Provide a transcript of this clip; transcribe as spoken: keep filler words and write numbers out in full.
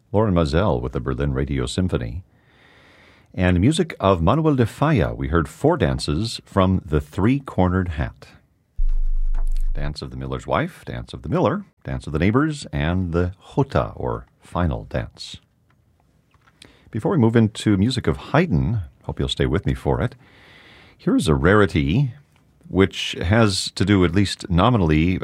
Lauren Mazel with the Berlin Radio Symphony. And music of Manuel de Falla, we heard four dances from The Three-Cornered Hat. Dance of the Miller's Wife, Dance of the Miller, Dance of the Neighbors, and the Jota, or Final Dance. Before we move into music of Haydn, hope you'll stay with me for it, here's a rarity which has to do, at least nominally,